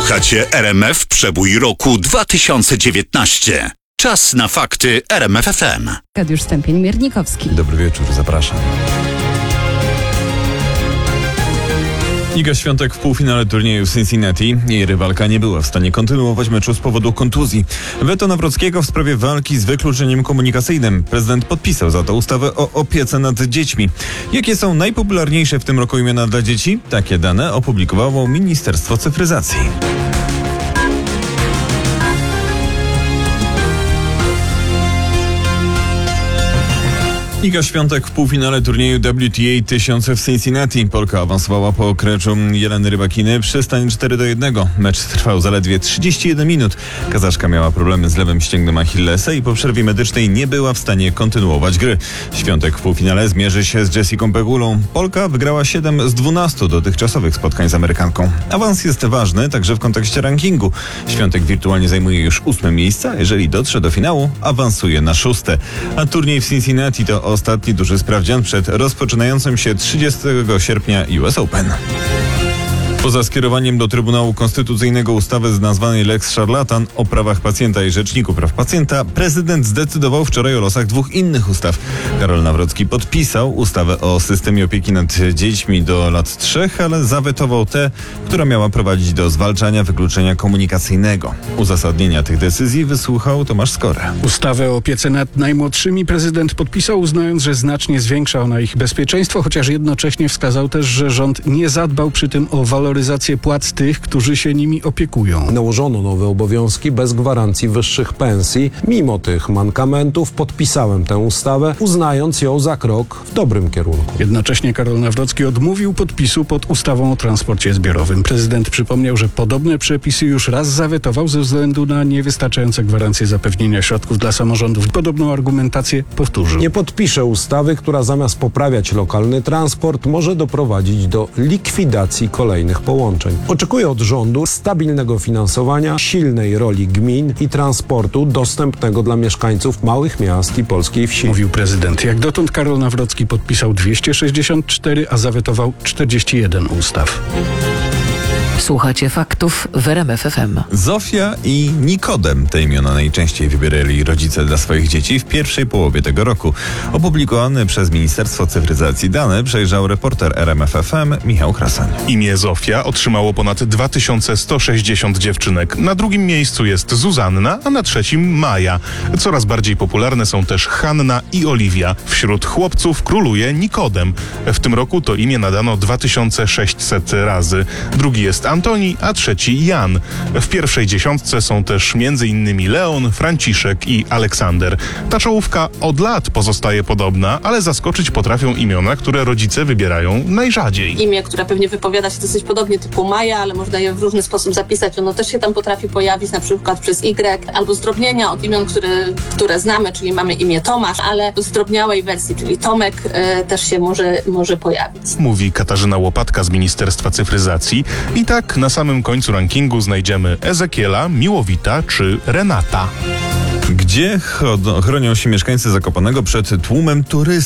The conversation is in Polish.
Słuchacie RMF Przebój roku 2019. Czas na fakty RMF FM. Arkadiusz Stępień-Miernikowski. Dobry wieczór, zapraszam. Iga Świątek w półfinale turnieju w Cincinnati. Jej rywalka nie była w stanie kontynuować meczu z powodu kontuzji. Weto Nawrockiego w sprawie walki z wykluczeniem komunikacyjnym. Prezydent podpisał za to ustawę o opiece nad dziećmi. Jakie są najpopularniejsze w tym roku imiona dla dzieci? Takie dane opublikowało Ministerstwo Cyfryzacji. Iga Świątek w półfinale turnieju WTA 1000 w Cincinnati. Polka awansowała po okreczu Jeleny Rybakiny przy stanie 4-1. Mecz trwał zaledwie 31 minut. Kazaszka miała problemy z lewym ścięgnem Achillesa i po przerwie medycznej nie była w stanie kontynuować gry. Świątek w półfinale zmierzy się z Jessiką Pegulą. Polka wygrała 7 z 12 dotychczasowych spotkań z Amerykanką. Awans jest ważny także w kontekście rankingu. Świątek wirtualnie zajmuje już 8 miejsce, a jeżeli dotrze do finału, awansuje na 6. A turniej w Cincinnati to ostatni duży sprawdzian przed rozpoczynającym się 30 sierpnia US Open. Poza skierowaniem do Trybunału Konstytucyjnego ustawy nazwanej Lex Szarlatan o prawach pacjenta i Rzeczniku Praw Pacjenta, prezydent zdecydował wczoraj o losach 2 innych ustaw. Karol Nawrocki podpisał ustawę o systemie opieki nad dziećmi do lat 3, ale zawetował tę, która miała prowadzić do zwalczania wykluczenia komunikacyjnego. Uzasadnienia tych decyzji wysłuchał Tomasz Skora. Ustawę o opiece nad najmłodszymi prezydent podpisał, uznając, że znacznie zwiększa ona ich bezpieczeństwo, chociaż jednocześnie wskazał też, że rząd nie zadbał przy tym o waloryzację płac tych, którzy się nimi opiekują. Nałożono nowe obowiązki bez gwarancji wyższych pensji. Mimo tych mankamentów podpisałem tę ustawę, uznając ją za krok w dobrym kierunku. Jednocześnie Karol Nawrocki odmówił podpisu pod ustawą o transporcie zbiorowym. Prezydent przypomniał, że podobne przepisy już raz zawetował ze względu na niewystarczające gwarancje zapewnienia środków dla samorządów. Podobną argumentację powtórzył. Nie podpiszę ustawy, która zamiast poprawiać lokalny transport może doprowadzić do likwidacji kolejnych połączeń. Oczekuję od rządu stabilnego finansowania, silnej roli gmin i transportu dostępnego dla mieszkańców małych miast i polskiej wsi. Mówił prezydent. Jak dotąd Karol Nawrocki podpisał 264, a zawetował 41 ustaw. Słuchacie faktów w RMF FM. Zofia i Nikodem. Te imiona najczęściej wybierali rodzice dla swoich dzieci w pierwszej połowie tego roku. Opublikowane przez Ministerstwo Cyfryzacji dane przejrzał reporter RMF FM Michał Krasań. Imię Zofia otrzymało ponad 2160 dziewczynek. Na drugim miejscu jest Zuzanna, a na trzecim Maja. Coraz bardziej popularne są też Hanna i Oliwia. Wśród chłopców króluje Nikodem. W tym roku to imię nadano 2600 razy. Drugi jest Antoni, a trzeci Jan. W pierwszej dziesiątce są też m.in. Leon, Franciszek i Aleksander. Ta czołówka od lat pozostaje podobna, ale zaskoczyć potrafią imiona, które rodzice wybierają najrzadziej. Imię, które pewnie wypowiada się dosyć podobnie, typu Maja, ale można je w różny sposób zapisać. Ono też się tam potrafi pojawić, na przykład przez Y, albo zdrobnienia od imion, które znamy, czyli mamy imię Tomasz, ale w zdrobniałej wersji, czyli Tomek, też się może pojawić. Mówi Katarzyna Łopatka z Ministerstwa Cyfryzacji. I tak na samym końcu rankingu znajdziemy Ezekiela, Miłowita czy Renata. Gdzie chronią się mieszkańcy Zakopanego przed tłumem turystów?